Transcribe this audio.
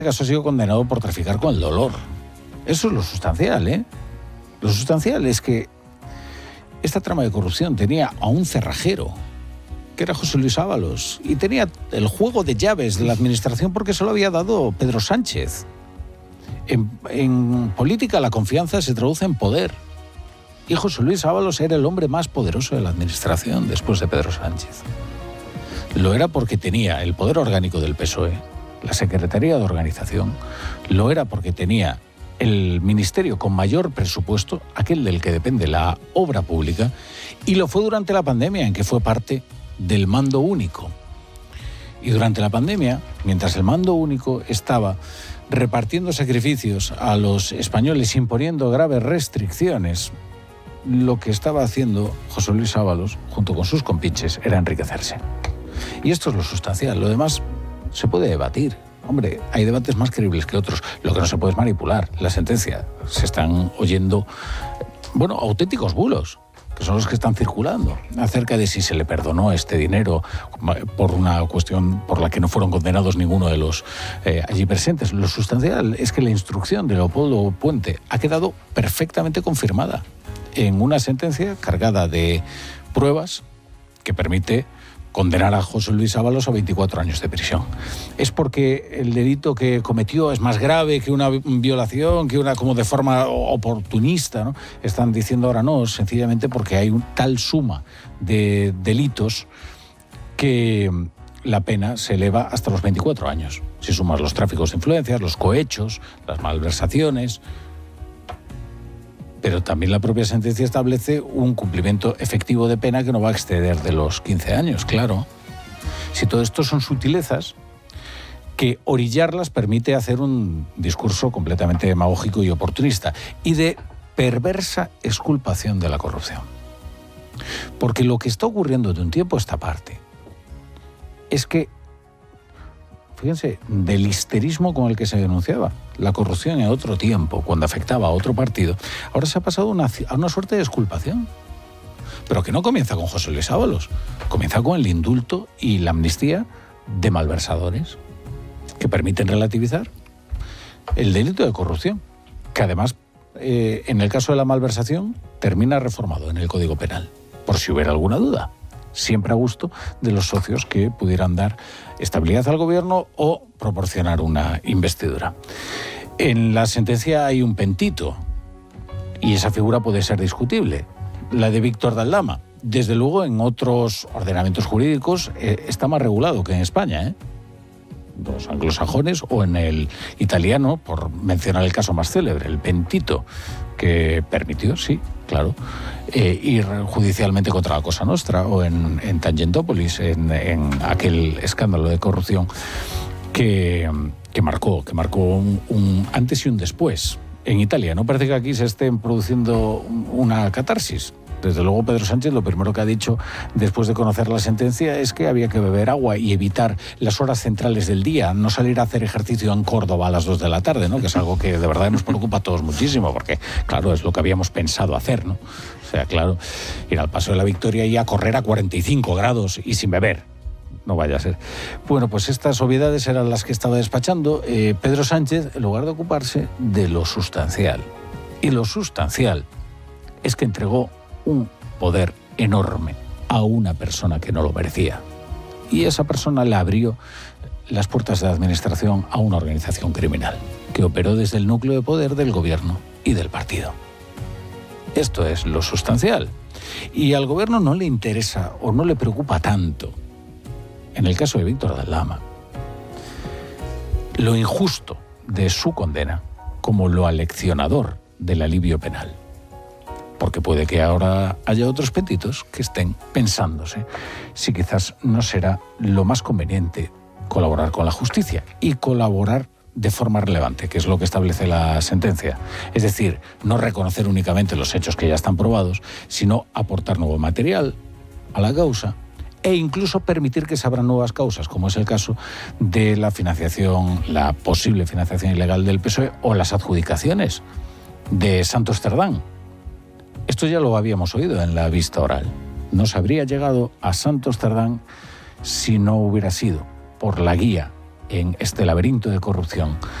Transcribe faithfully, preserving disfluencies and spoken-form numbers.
caso ha sido condenado por traficar con el dolor. Eso es lo sustancial, ¿eh? Lo sustancial es que esta trama de corrupción tenía a un cerrajero, que era José Luis Ábalos, y tenía el juego de llaves de la administración porque se lo había dado Pedro Sánchez. En, en política la confianza se traduce en poder. Y José Luis Ábalos era el hombre más poderoso de la administración después de Pedro Sánchez. Lo era porque tenía el poder orgánico del P S O E, la Secretaría de Organización, lo era porque tenía el ministerio con mayor presupuesto, aquel del que depende la obra pública, y lo fue durante la pandemia, en que fue parte del mando único. Y durante la pandemia, mientras el mando único estaba repartiendo sacrificios a los españoles, imponiendo graves restricciones, lo que estaba haciendo José Luis Ábalos, junto con sus compinches, era enriquecerse. Y esto es lo sustancial. Lo demás se puede debatir. Hombre, hay debates más creíbles que otros. Lo que no se puede es manipular la sentencia. Se están oyendo, bueno, auténticos bulos, que son los que están circulando, acerca de si se le perdonó este dinero por una cuestión por la que no fueron condenados ninguno de los eh, allí presentes. Lo sustancial es que la instrucción de Leopoldo Puente ha quedado perfectamente confirmada en una sentencia cargada de pruebas que permite condenar a José Luis Ábalos a veinticuatro años de prisión. Es porque el delito que cometió es más grave que una violación, que una como de forma oportunista, ¿no? Están diciendo ahora no, sencillamente porque hay un tal suma de delitos que la pena se eleva hasta los veinticuatro años. Si sumas los tráficos de influencias, los cohechos, las malversaciones. Pero también la propia sentencia establece un cumplimiento efectivo de pena que no va a exceder de los quince años, claro. Si todo esto son sutilezas, que orillarlas permite hacer un discurso completamente demagógico y oportunista y de perversa exculpación de la corrupción. Porque lo que está ocurriendo de un tiempo a esta parte es que, fíjense, del histerismo con el que se denunciaba la corrupción en otro tiempo, cuando afectaba a otro partido, ahora se ha pasado una, a una suerte de exculpación. Pero que no comienza con José Luis Ábalos, comienza con el indulto y la amnistía de malversadores, que permiten relativizar el delito de corrupción, que además, eh, en el caso de la malversación, termina reformado en el Código Penal, por si hubiera alguna duda. Siempre a gusto de los socios que pudieran dar estabilidad al gobierno o proporcionar una investidura. En la sentencia hay un pentito, y esa figura puede ser discutible, la de Víctor de Aldama. Desde luego, en otros ordenamientos jurídicos eh, está más regulado que en España, ¿eh? Los anglosajones o en el italiano, por mencionar el caso más célebre, el pentito, que permitió, sí, claro, eh, ir judicialmente contra la Cosa Nostra, o en, en Tangentopoli, en, en aquel escándalo de corrupción que, que marcó, que marcó un, un antes y un después en Italia. No parece que aquí se estén produciendo una catarsis. Desde luego, Pedro Sánchez lo primero que ha dicho después de conocer la sentencia es que había que beber agua y evitar las horas centrales del día, no salir a hacer ejercicio en Córdoba a las dos de la tarde, ¿no? Que es algo que de verdad nos preocupa a todos muchísimo, porque, claro, es lo que habíamos pensado hacer, ¿no? O sea, claro, ir al Paso de la Victoria y a correr a cuarenta y cinco grados y sin beber. No vaya a ser. Bueno, pues estas obviedades eran las que estaba despachando eh, Pedro Sánchez, en lugar de ocuparse de lo sustancial. Y lo sustancial es que entregó un poder enorme a una persona que no lo merecía. Y esa persona le abrió las puertas de la administración a una organización criminal que operó desde el núcleo de poder del gobierno y del partido. Esto es lo sustancial. Y al gobierno no le interesa o no le preocupa tanto, en el caso de Víctor de Aldama, lo injusto de su condena como lo aleccionador del alivio penal. Porque puede que ahora haya otros pentitos que estén pensándose si quizás no será lo más conveniente colaborar con la justicia y colaborar de forma relevante, que es lo que establece la sentencia. Es decir, no reconocer únicamente los hechos que ya están probados, sino aportar nuevo material a la causa e incluso permitir que se abran nuevas causas, como es el caso de la financiación, la posible financiación ilegal del P S O E o las adjudicaciones de Santos Cerdán. Esto ya lo habíamos oído en la vista oral. No se habría llegado a Santos Cerdán si no hubiera sido por la guía en este laberinto de corrupción